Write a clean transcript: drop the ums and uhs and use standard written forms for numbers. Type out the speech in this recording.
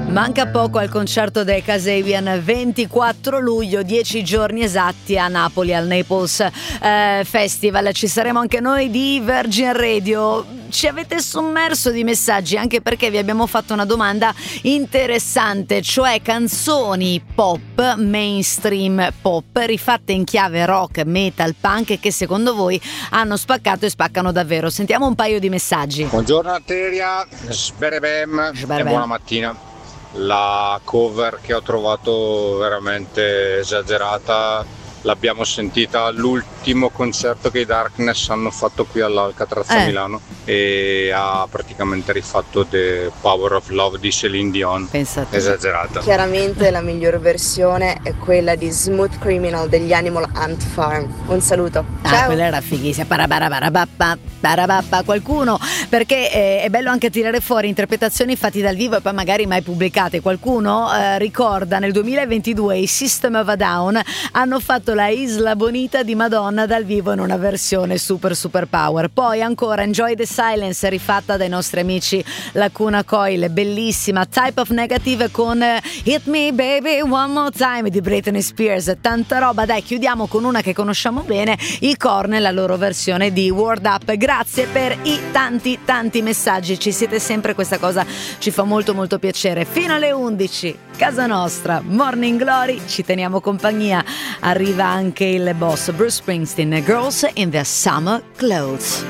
Manca poco al concerto dei Kasabian, 24 luglio, 10 giorni esatti a Napoli al Naples Festival. Ci saremo anche noi di Virgin Radio. Ci avete sommerso di messaggi anche perché vi abbiamo fatto una domanda interessante, cioè canzoni pop, mainstream pop, rifatte in chiave rock, metal, punk che secondo voi hanno spaccato e spaccano davvero. Sentiamo un paio di messaggi. Buongiorno Arteria, sberebem e buona mattina. La cover che ho trovato veramente esagerata l'abbiamo sentita all'ultimo concerto che i Darkness hanno fatto qui all'Alcatraz a Milano e ha praticamente rifatto The Power of Love di Celine Dion. Pensate. Esagerata. Chiaramente la miglior versione è quella di Smooth Criminal degli Animal Ant Farm. Un saluto. Ciao. Quella era fighissima. Parabappa qualcuno, perché è bello anche tirare fuori interpretazioni fatte dal vivo e poi magari mai pubblicate. Qualcuno ricorda nel 2022 i System of a Down hanno fatto la Isla Bonita di Madonna dal vivo in una versione super power. Poi ancora Enjoy the Silence rifatta dai nostri amici Lacuna Coil, bellissima. Type of Negative con Hit Me Baby One More Time di Britney Spears. Tanta roba. Dai, chiudiamo con una che conosciamo bene, i Korn, la loro versione di Word Up. Grazie per i tanti messaggi, ci siete sempre, questa cosa ci fa molto piacere. Fino alle 11 casa nostra Morning Glory, ci teniamo compagnia. Arriva anche il boss Bruce Springsteen, Girls in Their Summer Clothes.